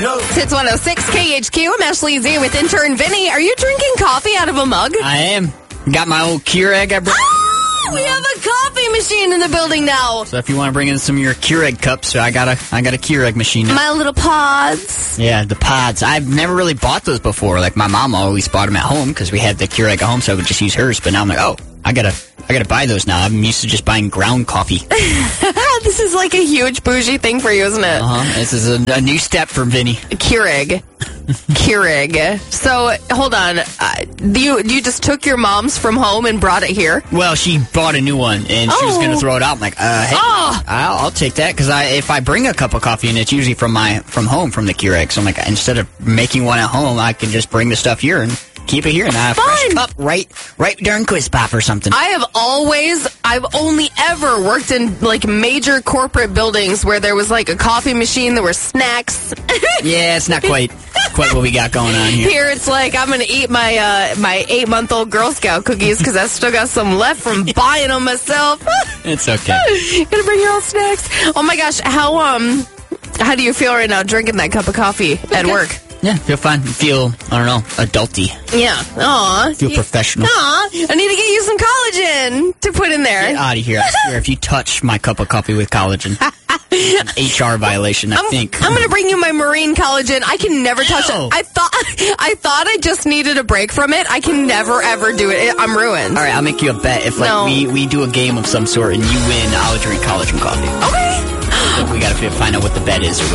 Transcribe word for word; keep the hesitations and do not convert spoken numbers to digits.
It's one oh six K H Q. I'm Ashley Z with intern Vinny. Are you drinking coffee out of a mug? I am. Got my old Keurig I brought. Oh, we have a coffee machine in the building now. So if you want to bring in some of your Keurig cups, I got a I got a Keurig machine now. My little pods. Yeah, the pods. I've never really bought those before. Like, my mom always bought them at home because we had the Keurig at home, so I would just use hers. But now I'm like, oh, I gotta I gotta buy those now. I'm used to just buying ground coffee. This is like a huge bougie thing for you, isn't it? Uh-huh. This is a, a new step for Vinny. Keurig. Keurig. So, hold on. Uh, you you just took your mom's from home and brought it here? Well, she bought a new one, and she was going to Oh. throw it out. I'm like, uh, hey, Oh. I'll, I'll take that, because I, if I bring a cup of coffee, and it's usually from my from home, from the Keurig, so I'm like, instead of making one at home, I can just bring the stuff here and keep it here, and I have a fresh Fun. cup right, right during Quiz Pop or something. I have always, I've only ever worked in, like, major corporate buildings where there was, like, a coffee machine, there were snacks. Yeah, it's not quite quite what we got going on here. Here it's like I'm gonna eat my uh, my eight month old Girl Scout cookies because I still got some left from buying them myself. It's okay. Gonna bring your own snacks. Oh my gosh, how um how do you feel right now drinking that cup of coffee at work? Yeah, feel fine. Feel, I don't know, adulty. Yeah. Aw. Feel professional. Aw. I need to get you some collagen to put in there. Get out of here. I swear, if you touch my cup of coffee with collagen, it's an H R violation, I I'm, think. I'm gonna bring you my marine collagen. I can never touch Ew. it. I thought I thought I just needed a break from it. I can never ever do it. I'm ruined. All right, I'll make you a bet. If like No. we, we do a game of some sort and you win, I'll drink collagen coffee. Okay. So we got to find out what the bet is.